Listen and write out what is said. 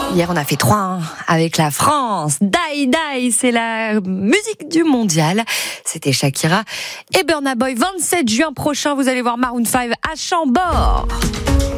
Hier, on a fait 3-1 avec la France. Die Die, c'est la musique du mondial. C'était Shakira et Burna Boy. 27 juin prochain, vous allez voir Maroon 5 à Chambord.